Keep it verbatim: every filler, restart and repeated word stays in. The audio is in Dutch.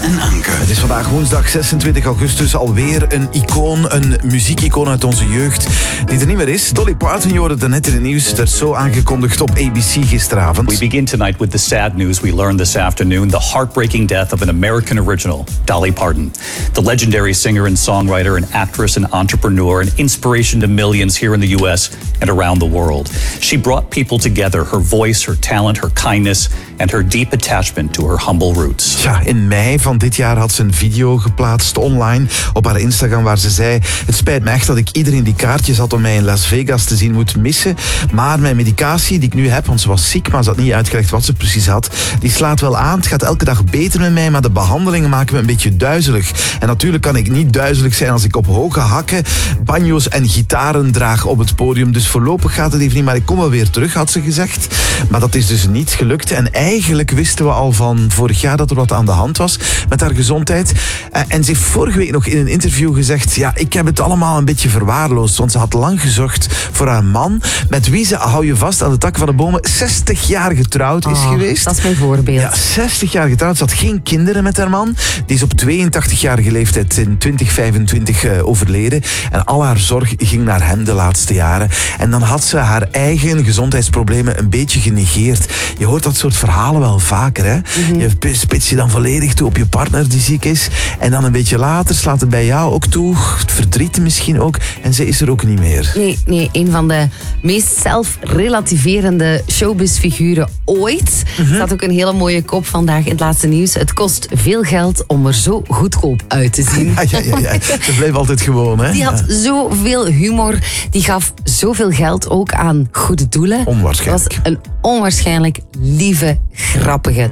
en Anke. Het is vandaag woensdag zesentwintig augustus. Alweer een icoon, een muziekicoon uit onze jeugd. Die er niet meer is. Dolly Parton, je hoorde het net in het nieuws. Het werd zo aangekondigd op A B C gisteravond. We begin tonight with the sad news we learned this afternoon. The heartbreaking death of an American original, Dolly Parton. The legendary singer and songwriter and actress and entrepreneur. An inspiration to millions here in the U S and around the world. She brought people together. Her voice, her talent, her kindness and her deep attachment to her humble roots. Ja, in mei van dit jaar had ze een video geplaatst online op haar Instagram waar ze zei: het spijt me echt dat ik iedereen die kaartjes had om mij in Las Vegas te zien moet missen. Maar mijn medicatie die ik nu heb, want ze was ziek, maar ze had niet uitgelegd wat ze precies had, die slaat wel aan. Het gaat elke dag beter met mij, maar de behandelingen maken me een beetje duizelig. En natuurlijk kan ik niet duizelig zijn als ik op hoge hakken banjo's en gitaren draag op het podium. Dus voorlopig gaat het even niet, maar ik kom wel weer terug, had ze gezegd. Maar dat is dus niet gelukt. En eigenlijk wisten we al van vorig jaar dat er wat aan de hand was met haar gezondheid. En ze heeft vorige week nog in een interview gezegd: ja, ik heb het allemaal een beetje verwaarloosd, want ze had lang gezocht voor haar man, met wie ze, hou je vast aan de tak van de bomen, zestig jaar getrouwd is oh, geweest. Dat is mijn voorbeeld. Ja, zestig jaar getrouwd. Ze had geen kinderen met haar man. Die is op tweeëntachtigjarige leeftijd in twintig vijfentwintig uh, overleden. En al haar zorg ging naar hem de laatste jaren. En dan had ze haar eigen gezondheidsproblemen een beetje genegeerd. Je hoort dat soort verhalen wel vaker, hè? Mm-hmm. Je spits je dan volledig toe op je partner die ziek is. En dan een beetje later slaat het bij jou ook toe. Het verdriet misschien ook. En ze is er ook niet meer. Nee, nee, een van de meest zelfrelativerende showbizfiguren ooit. Er mm-hmm. staat ook een hele mooie kop vandaag in het laatste nieuws. Het kost veel geld om er zo goedkoop uit te zien. Ja, ja, ja, ja. Ze bleef altijd gewoon, hè? Die had zoveel humor. Die gaf zoveel geld ook aan goede doelen. Onwaarschijnlijk. Het was een onwaarschijnlijk lieve, grappige